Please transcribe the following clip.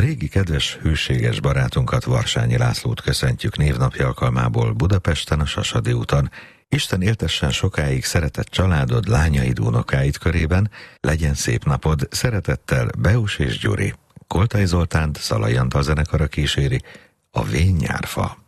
Régi kedves, hűséges barátunkat, Varsányi Lászlót köszöntjük névnapja alkalmából Budapesten, a Sasadi úton. Isten éltessen sokáig szeretett családod, lányaid, unokáid körében, legyen szép napod, szeretettel Beus és Gyuri. Koltai Zoltánt, Szalai Antal zenekara kíséri, a Vén nyárfa.